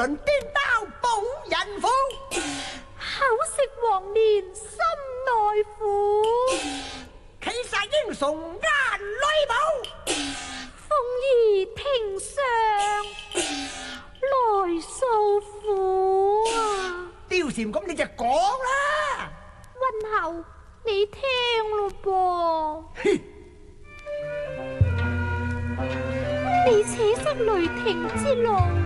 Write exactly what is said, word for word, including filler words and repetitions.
論顛倒保孕婦， 口食黃連心內苦， 氣殺英雄眼淚寶， 鳳儀庭上來訴苦啊！ 貂蟬咁你就講啦。 溫后，你聽咯噃。你且息雷霆之怒，